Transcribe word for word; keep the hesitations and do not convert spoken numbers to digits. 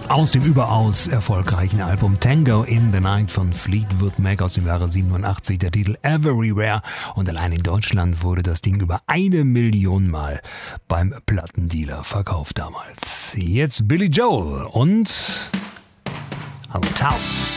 Aus dem überaus erfolgreichen Album Tango in the Night von Fleetwood Mac aus dem Jahre siebenundachtzig, der Titel Everywhere. Und allein in Deutschland wurde das Ding über eine Million Mal beim Plattendealer verkauft damals. Jetzt Billy Joel und Hello Town.